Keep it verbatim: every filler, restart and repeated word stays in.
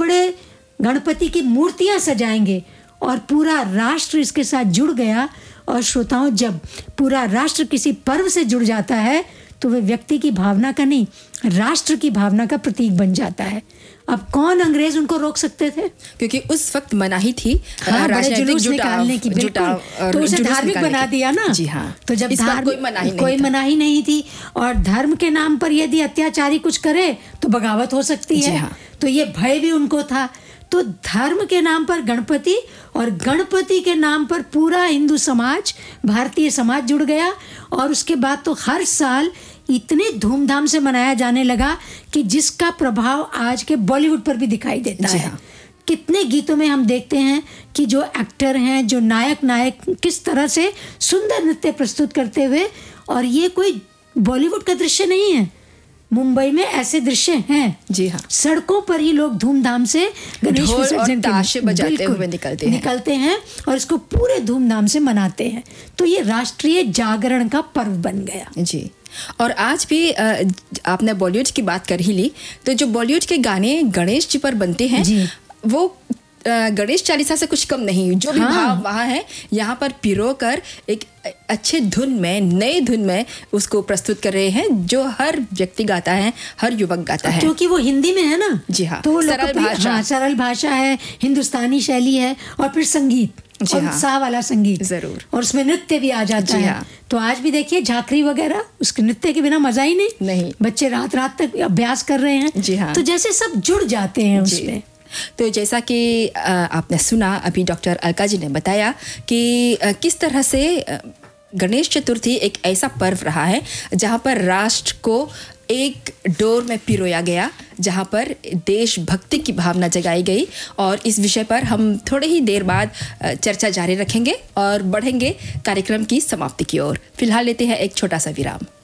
बड़े गणपति की मूर्तियां सजाएंगे और पूरा राष्ट्र इसके साथ जुड़ गया। और श्रोताओं, जब पूरा राष्ट्र किसी पर्व से जुड़ जाता है तो वह व्यक्ति की भावना का नहीं, राष्ट्र की भावना का प्रतीक बन जाता है। अब कौन अंग्रेज उनको रोक सकते थे? क्योंकि उस वक्त मनाही थी हाँ, बड़े जुलूस निकालने की, बिल्कुल, तो उसे धार्मिक बना दिया ना। जी हाँ, तो जब धार्मिक कोई मनाही कोई मनाही नहीं थी और धर्म के नाम पर यदि अत्याचारी कुछ करे तो बगावत हो सकती है। हाँ। तो ये भय भी उनको था। तो धर्म के नाम पर गणपति और गणपति के नाम पर पूरा हिंदू समाज, भारतीय समाज जुड़ गया। और उसके बाद तो हर साल इतने धूमधाम से मनाया जाने लगा कि जिसका प्रभाव आज के बॉलीवुड पर भी दिखाई देता है। हाँ। कितने गीतों में हम देखते हैं कि जो एक्टर हैं, जो नायक नायक किस तरह से सुंदर नृत्य प्रस्तुत करते हुए, और ये कोई बॉलीवुड का दृश्य नहीं है, मुंबई में ऐसे दृश्य हैं। जी हाँ, सड़कों पर ही लोग धूमधाम से गणेश विसर्जन ताशे बजाते हुए निकलते हैं निकलते हैं और इसको पूरे धूमधाम से मनाते हैं। तो ये राष्ट्रीय जागरण का पर्व बन गया। जी, और आज भी आपने बॉलीवुड की बात कर ही ली, तो जो बॉलीवुड के गाने गणेश जी पर बनते हैं वो गणेश चालीसा से कुछ कम नहीं। जो भी हाँ। भाव वहाँ है, यहाँ पर पिरो कर एक अच्छे धुन में, नए धुन में उसको प्रस्तुत कर रहे हैं, जो हर व्यक्ति गाता है, हर युवक गाता है, क्योंकि वो हिंदी में है ना। जी हाँ, तो सरल भाषा हाँ, सरल भाषा है, हिंदुस्तानी शैली है, और फिर संगीत, उत्साह वाला संगीत जरूर, और उसमें नृत्य भी आ जाता है। हाँ। तो आज भी देखिए झांकरी वगैरह, उसके नृत्य के बिना मजा ही नहीं। नहीं, बच्चे रात रात तक अभ्यास कर रहे हैं। जी हाँ, तो जैसे सब जुड़ जाते हैं उसमें। तो जैसा कि आपने सुना अभी, डॉक्टर अलका जी ने बताया कि किस तरह से गणेश चतुर्थी एक ऐसा पर्व रहा है जहाँ पर राष्ट्र को एक डोर में पिरोया गया, जहाँ पर देशभक्ति की भावना जगाई गई। और इस विषय पर हम थोड़े ही देर बाद चर्चा जारी रखेंगे और बढ़ेंगे कार्यक्रम की समाप्ति की ओर। फिलहाल लेते हैं एक छोटा सा विराम।